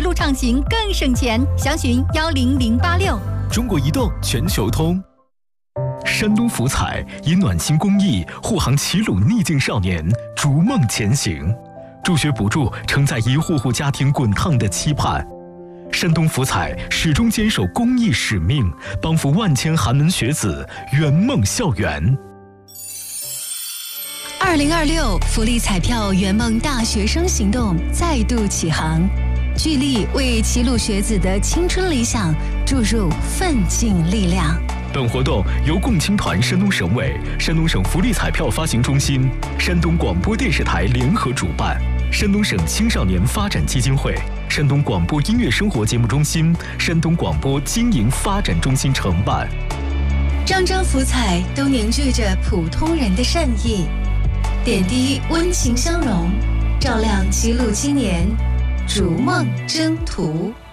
路畅行更省钱，详询10086。 中国移动全球通。山东福彩以暖心公益护航齐鲁逆境少年逐梦前行，助学补助承载一户户家庭滚烫的期盼。山东福彩始终坚守公益使命，帮扶万千寒门学子圆梦校园。 2026福利彩票圆梦大学生行动再度启航，聚力为齐鲁学子的青春理想注入奋进力量。 本活动由共青团山东省委、山东省福利彩票发行中心、山东广播电视台联合主办，山东省青少年发展基金会、山东广播音乐生活节目中心、山东广播经营发展中心承办。 张张福彩都凝聚着普通人的善意，点滴温情相融，照亮齐鲁青年逐梦征途。